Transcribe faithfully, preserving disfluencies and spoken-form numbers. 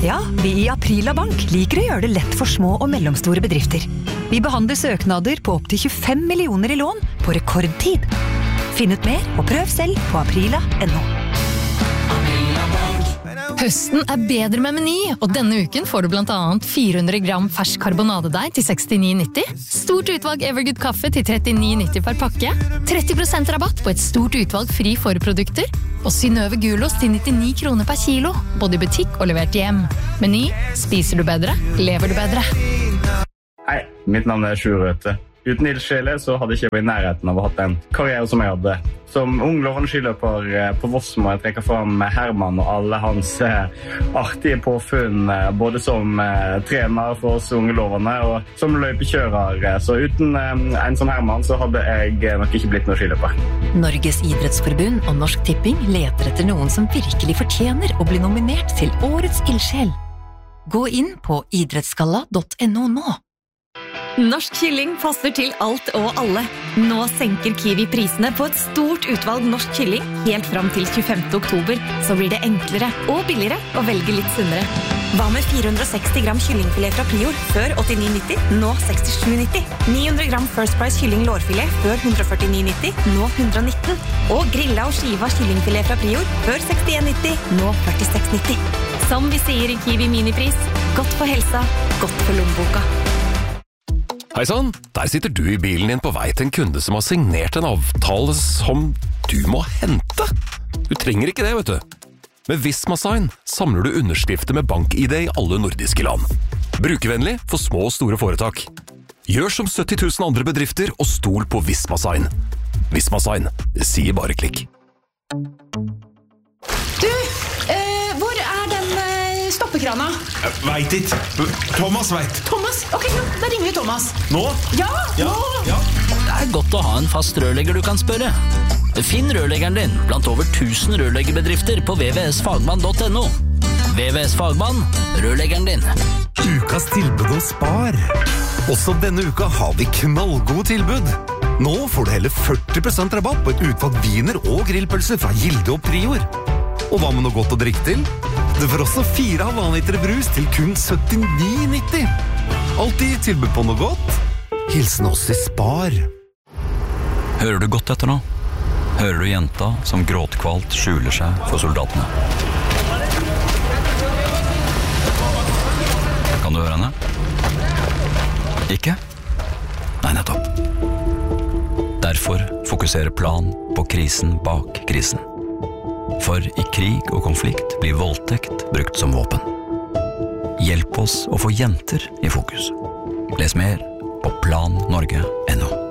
Ja, vi i Aprila Bank liker å gjøre det lett for små og mellomstore bedrifter. Vi behandler søknader på opp til tjuefem millioner i lån på rekordtid. Finn ut mer og prøv selv på aprila punktum no. Høsten er bedre med Meny, og denne uken får du blant annet fire hundre gram fersk karbonadedeig til sekstini nitti, stort utvalg Evergood kaffe til trettini nitti per pakke, tretti prosent rabatt på et stort utvalg fri forprodukter, og Synnøve gulost til nittini kroner per kilo, både i butikk og levert hjem. Meny, spiser du bedre, lever du bedre. Hei, mitt navn er Sjur Røthe. Uten ildsjele så hadde ikke jeg vært i nærheten av å ha hatt en karriere som jeg hadde. Som ung lovende skiløper på Voss må jeg trekke fram Herman og alle hans artige påfunn, både som trener for oss unge lovende og som løypekjører. Så uten en som Herman så hadde jeg nok ikke blitt noe skiløper. Norges idrettsforbund og Norsk Tipping leter etter noen som virkelig fortjener å bli nominert til Årets ildsjel. Gå inn på idrettsgalla punktum no nå. Norsk kylling passer til alt og alle. Nå senker Kiwi prisene på et stort utvalg norsk kylling helt fram til tjuefemte oktober, så blir det enklere og billigere å velge litt sunnere. Hva med fire hundre og seksti gram kyllingfilet fra Prior før åttini nitti, nå sekstisju nitti? ni hundre gram First Price kylling lårfilet før ett hundre og førtini nitti, nå hundre og nitten? Og grilla og skiva kyllingfilet fra Prior før sekstien nitti, nå førtiseks nitti? Som vi sier i Kiwi minipris, godt for helsa, godt for lommeboka. Hei sann, der sitter du i bilen din på vei til en kunde som har signert en avtale som du må hente. Du trenger ikke det, vet du. Med Visma Sign samler du underskrifter med bank-I D i alle nordiske land. Brukervennlig for små og store foretak. Gjør som sytti tusen andre bedrifter og stol på Visma Sign. Visma Sign, det sier bare klikk. Du, eh, hvor er den eh, stoppekrana? Jeg vet ikke. Thomas vet. Thomas? Ok, ja, da ringer vi Thomas. Nå? Ja, Ja, nå! ja. Det er godt å ha en fast rørlegger du kan spørre. Finn rørleggeren din blant over tusen rørleggerbedrifter på v v s fagmann punktum no. V V S Fagmann, rørleggeren din. Ukas tilbud hos Spar. Også denne uka har vi knallgode tilbud. Nå får du hele førti prosent rabatt på et utvalg viner og grillpølser fra Gilde og Prior. Og hva med noe godt å drikke til? Du får også fire halvannen liter brus til kun syttini nitti. Alltid tilbud på noe godt. Hilsen oss i Spar. Hører du godt etter nå? Hører du jenta som gråtkvalt skjuler seg for soldatene? Kan du høre henne? Ikke? Nei, nettopp. Derfor fokuserer Plan på krisen bak krisen. For i krig og konflikt blir voldtekt brukt som våpen. Hjelp oss å få jenter i fokus. Les mer på plan norge punktum no.